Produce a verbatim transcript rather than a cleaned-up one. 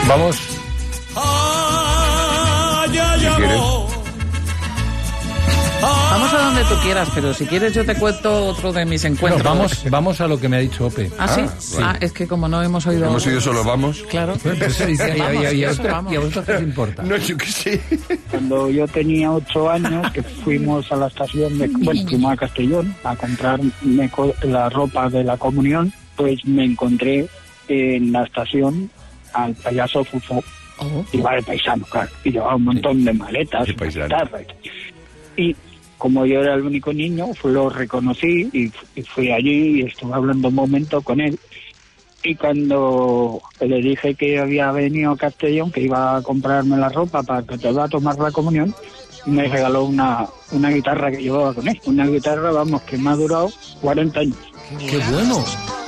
Vamos. Si quieres. Vamos a donde tú quieras, pero si quieres yo te cuento otro de mis encuentros. Bueno, vamos, vamos a lo que me ha dicho Ope. ¿Ah, sí? Ah, Sí. vale. Ah, es que como no hemos oído... Hemos oído solo vamos. Claro. Pues eso, y, y, y, y, y, a vosotros, Vamos. ¿y a vosotros qué os importa? No, yo qué sé. Cuando yo tenía ocho años, que fuimos a la estación de... Bueno, fuimos a Castellón a comprar la ropa de la comunión, pues me encontré en la estación al payaso Fufo. Oh. Iba de paisano, claro. Y llevaba un montón de maletas, Qué paisano. guitarra. Y como yo era el único niño, lo reconocí y, y fui allí y estuve hablando un momento con él. Y cuando le dije que había venido a Castellón, que iba a comprarme la ropa para que te iba a tomar la comunión, me regaló una, una guitarra que llevaba con él. Una guitarra, vamos, que me ha durado cuarenta años. ¡Qué bueno!